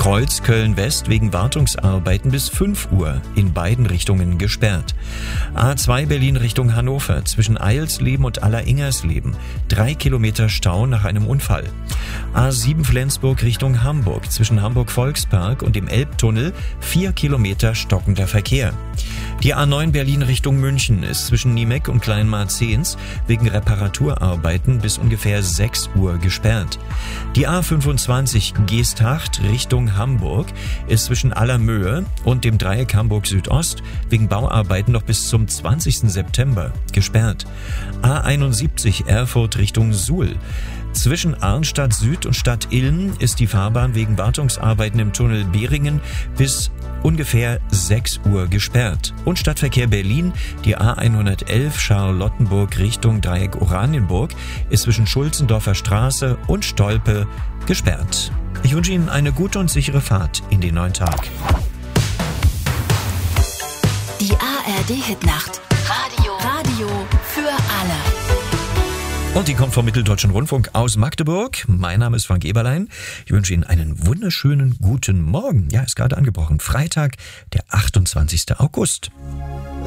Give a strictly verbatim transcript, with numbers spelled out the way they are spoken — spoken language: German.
Kreuz Köln-West wegen Wartungsarbeiten bis fünf Uhr in beiden Richtungen gesperrt. A zwei Berlin Richtung Hannover zwischen Eilsleben und Alleringers-Leben. Drei Kilometer Stau nach einem Unfall. A sieben Flensburg Richtung Hamburg zwischen Hamburg-Volkspark und dem Elbtunnel. Vier Kilometer stockender Verkehr. Die A neun Berlin Richtung München ist zwischen Niemeck und Kleinmarzens wegen Reparaturarbeiten bis ungefähr sechs Uhr gesperrt. Die A fünfundzwanzig Geesthacht Richtung Hamburg ist zwischen Allermöhe und dem Dreieck Hamburg Südost wegen Bauarbeiten noch bis zum zwanzigsten September gesperrt. A einundsiebzig Erfurt Richtung Suhl. Zwischen Arnstadt Süd und Stadt Ilm ist die Fahrbahn wegen Wartungsarbeiten im Tunnel Behringen bis ungefähr sechs Uhr gesperrt. Und Stadtverkehr Berlin, die A hundertelf Charlottenburg Richtung Dreieck Oranienburg ist zwischen Schulzendorfer Straße und Stolpe gesperrt. Ich wünsche Ihnen eine gute und sichere Fahrt in den neuen Tag. Die A R D-Hitnacht. Radio. Radio für alle. Und die kommt vom Mitteldeutschen Rundfunk aus Magdeburg. Mein Name ist Frank Eberlein. Ich wünsche Ihnen einen wunderschönen guten Morgen. Ja, ist gerade angebrochen. Freitag, der achtundzwanzigsten August.